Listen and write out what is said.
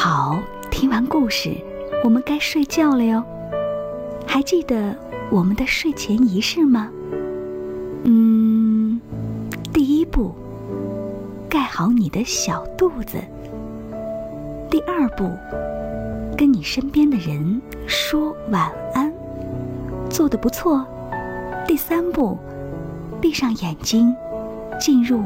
好，听完故事，我们该睡觉了哟。还记得我们的睡前仪式吗？第一步，盖好你的小肚子。第二步，跟你身边的人说晚安，做得不错。第三步，闭上眼睛，进入